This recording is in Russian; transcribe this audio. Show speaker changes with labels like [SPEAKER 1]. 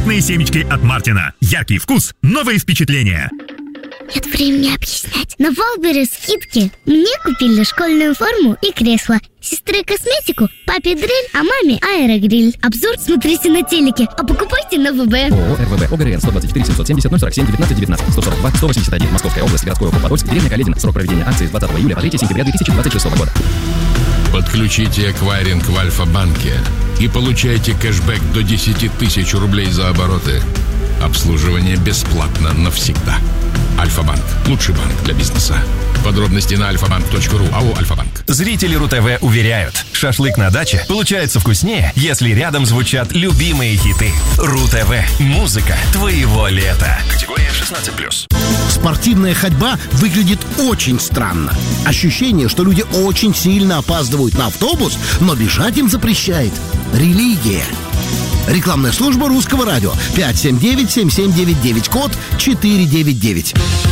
[SPEAKER 1] Конфетные семечки от Мартина. Яркий вкус, новые впечатления.
[SPEAKER 2] Нет времени объяснять. На Валбере скидки. Мне купили школьную форму и кресло. Сестре косметику, папе дрель, а маме аэрогриль. Обзор смотрите на телеке, а покупайте на ВБ.
[SPEAKER 3] ООО РВБ ОГРН 124 770 047 19 19 142 181 Московская область, городской округ Подольск, деревня Каледина. Срок проведения акции с 20 июля по 3 сентября 2026 года.
[SPEAKER 4] Подключите эквайринг в Альфа-банке и получайте кэшбэк до 10 тысяч рублей за обороты. Обслуживание бесплатно навсегда. Альфа-банк. Лучший банк для бизнеса. Подробности на alfabank.ru. АО «Альфа-банк».
[SPEAKER 5] Зрители РУ-ТВ уверяют, шашлык на даче получается вкуснее, если рядом звучат любимые хиты. РУ-ТВ. Музыка твоего лета. Категория 16+.
[SPEAKER 6] Спортивная ходьба выглядит очень странно. Ощущение, что люди очень сильно опаздывают на автобус, но бежать им запрещает религия. Рекламная служба Русского радио. 579-7799, код 499.